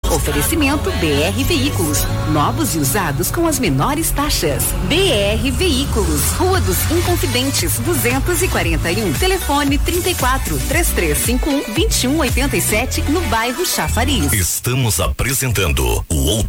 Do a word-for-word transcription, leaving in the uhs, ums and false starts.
Oferecimento B R Veículos, novos e usados com as menores taxas. B R Veículos, Rua dos Inconfidentes, duzentos e quarenta e um, telefone trinta e quatro, três três cinco um, vinte e um oitenta e sete, no bairro Chafariz. Estamos apresentando o Outro